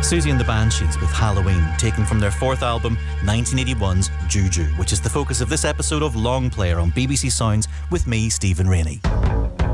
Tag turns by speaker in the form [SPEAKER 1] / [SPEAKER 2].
[SPEAKER 1] Susie and the Banshees with Halloween, taken from their fourth album, 1981's Juju, which is the focus of this episode of Long Player on BBC Sounds with me, Stephen Rainey.